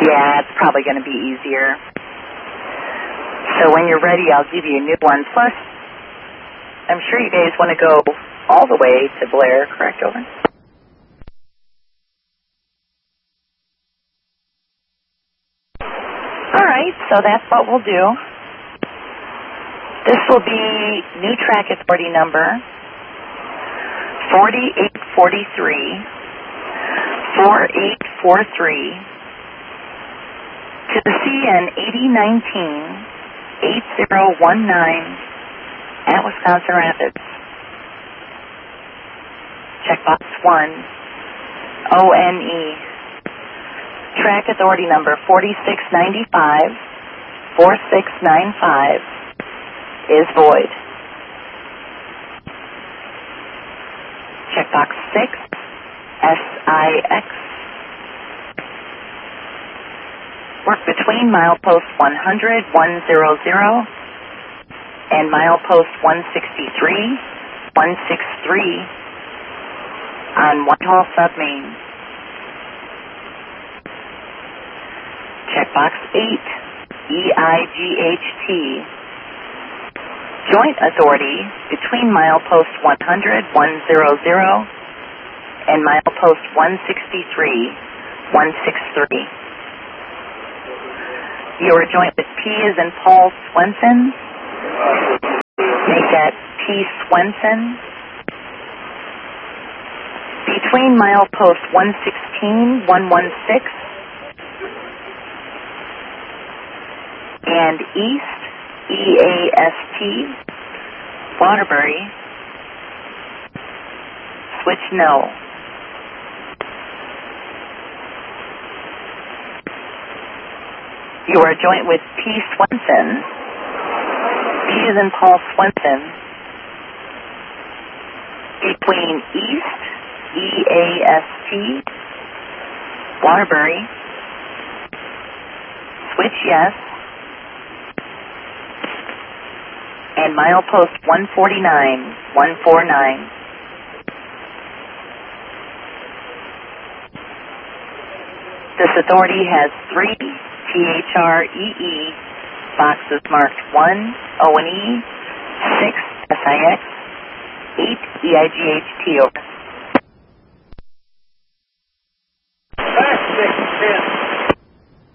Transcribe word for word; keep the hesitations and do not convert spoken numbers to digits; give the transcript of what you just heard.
Yeah, it's probably going to be easier. So when you're ready, I'll give you a new one. Plus, I'm sure you guys want to go all the way to Blair, correct, over? All right, so that's what we'll do. This will be new track authority number forty-eight forty-three, forty-eight forty-three to the C N eighty nineteen, eighty nineteen at Wisconsin Rapids. Checkbox one, O N E. Track authority number forty-six ninety-five, forty-six ninety-five is void. Checkbox six, S I X. Work between milepost one hundred, one hundred, and milepost one sixty-three, one sixty-three on Whitehall Sub Main. Checkbox eight, E I G H T. Joint authority between milepost one hundred, one hundred, and milepost one sixty-three, one sixty-three. You are joint with P as in Paul Swenson. Make that P Swenson. Between milepost one sixteen, one sixteen, and east, E A S T, Waterbury, switch no. You are joint with P. Swenson, P as in Paul Swenson, between east, E A S T, Waterbury, switch yes, and milepost one forty-nine, one forty-nine. This authority has three T H R E E boxes marked one, O and E, six, S I X, eight, E I G H T, over.